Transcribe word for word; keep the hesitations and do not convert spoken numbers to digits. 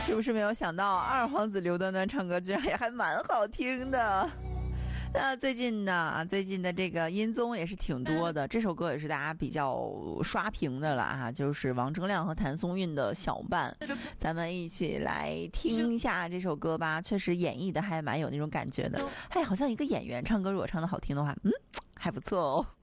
是不是没有想到二皇子刘端端唱歌居然也还蛮好听的？那最近呢，最近的这个音综也是挺多的，这首歌也是大家比较刷屏的了哈，就是王铮亮和谭松韵的小伴，咱们一起来听一下这首歌吧，确实演绎的还蛮有那种感觉的，哎，好像一个演员唱歌如果唱的好听的话，嗯，还不错哦。